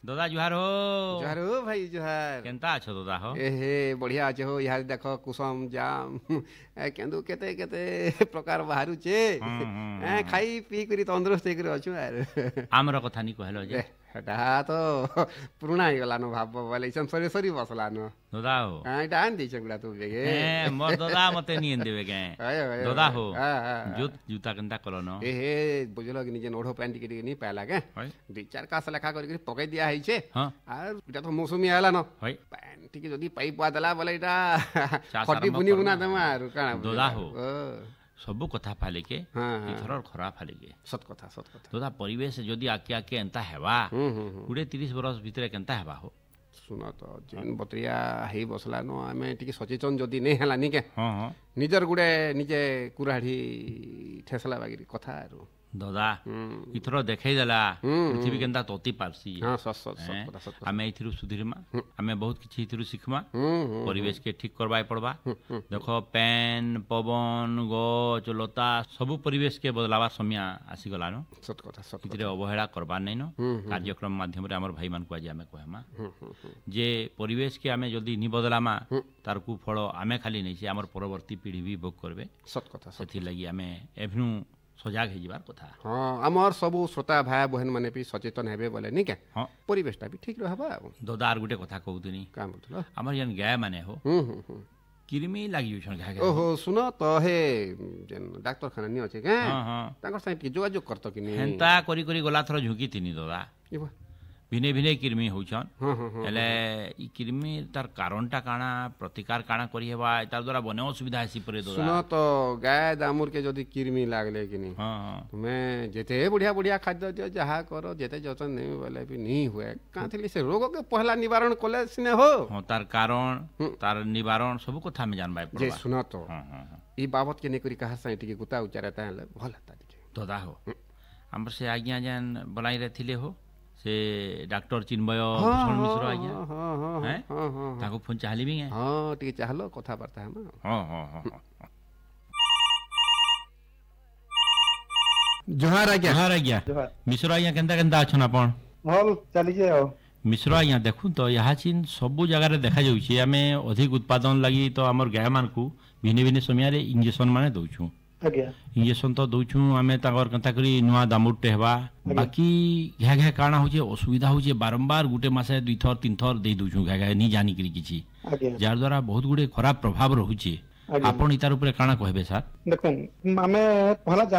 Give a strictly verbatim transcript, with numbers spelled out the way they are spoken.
दादा जुहार हो। जुहार हो भाई जुहार। केनता अछ दादा हो? ए हे बढ़िया अच्छे हो। यहाँ देख कुसुम जाम ए केंदु केते केते प्रकार बाहरुचे हम्म, हम्म, ए खाई पी करी तंदुरुस्त होकर अछु यार। आमर कथा नहीं कहलो जे हेटा तो पुराना ही गला नो भाब बोले छन सरी सरी बसला नो दादा हो। हां इटा आन दी छगुला तू बेगे ए मोर दादा मते नहीं देवे के आयो आयो दादा हो। हां हां जूत जूता केनता कलो न ए हे बुझलो कि निजे नोढो पैंट टिके नहीं पाला के होय दु चार कास लेखा करी पकई दिया है छे हां आर इटा तो मौसमी आला न होय पैंट टिके जदी पाई पा दला बोले इटा चास खटी आरंभ बुनी करमा। बुना दमा आर काना दादा हो। ओ सबु कथा फाले के हां हां इथर खरा फाले के सत कथा सत कथा दादा परिवेश जदी आके आके एंता हेबा हम्म हम्म गुडे तीस बरस भितरे केनता हेबा हो? सुना तो जेन बतरिया हेई बसला नो आमे टिके सचेतन जदी नहीं हला नि के हां हां निजर गुडे निजे कुराढ़ी ठेसला बागिरी कथा आरो दादा हम्म इथर देखै देला हम्म, पृथ्वी केनता तोती पारसी हां सत सत सत कथा सत कथा आमे इथिरु सुधीरमा आमे बहुत किछि इथिरु सिखमा हम्म हम्म परिवेश के ठीक करबाय पड़बा। देखो पैन पवन गच लता सबु परिवेश के बदलावा समय आसी गलानो सत कथा सत इतरे अवहेला करबा नै न हम्म, कार्यक्रम माध्यम रे हमर भाई मान को आज आमे कहमा हम्म हम्म जे परिवेश के आमे जदी नि बदलामा तार कु फल आमे खाली नै से हमर परवर्ती पीढ़ी भी भोग करबे। सत कथा सत सेथि लागि आमे एभनु सजाग हे जिबार कथा। हाँ आमर सबू श्रोता भाई बहन माने भी सचेतन हेबे बोले नि के हां परिवेशटा भी ठीक रहबा दादा आर गुटे कथा कहउतनी काम बोलथलो हमर जन गाय माने हो हम्म हम्म हम्म किरमी लागि छन गाय ओहो सुन तो हे जेन डाक्टर खाना नि अछि के हां हां तांकर साथ के जोगाजोग करतो कि नि हेंता करी करी गला थर झुकी तिनी दादा इबा भिने भिने किरमी होछन हां हां हां हेले ई किरमी तार कारणटा काना प्रतिकार काना करी हेबा तार द्वारा बने असुविधा हेसी परे दादा। सुन तो गाय दामुर के जदी किरमी लागले कि नि हां हां तुम्हें जेते बढ़िया बढ़िया खाद्य दियो जहा करो जेते जतन नहीं बोले भी नहीं हुए काथली से रोग के पहला निवारण कोले सिने हो हां तार कारण तार निवारण सब कथा में जानबाय जे पड़बा। सुन तो हां हां हां ई बाबत के नेकरी कहा साइ टिके गुता उच्चारता है भला तादिके दादा हो हमर से आज्ञा जन बलाई रे थिले हो से डॉक्टर चिन्मय भूषण मिश्र आज्ञा हां हां हैं हां हां ताको फोन चाहली भी हां टिके चाहलो कथा बार्ता है ना हां हां हां जोहार आज्ञा जोहार आज्ञा जोहार मिश्र आज्ञा केनता केनता अछन आपण? भल चलीजे आओ मिश्र आज्ञा देखु तो यहाँ चीन सबु जगह रे देखा जाउछि आमे अधिक उत्पादन लागि तो हमर गाय मान को भिने भिने समय रे इंजेक्शन माने दउछु आज्ञा इंजेक्शन तो दउछु आमे ताकर कंता करी नुआ दामुटे हेबा बाकी घा घा काना होचे असुविधा होचे बारंबार गुटे मासे दुई थर तीन थर दे दउछु घा घा नि जानि करी किछि आज्ञा जार द्वारा बहुत गुडे खराब प्रभाव रहुचे। आज्ञा आपण इतार ऊपर काना कहबे सर? देखुन आमे भला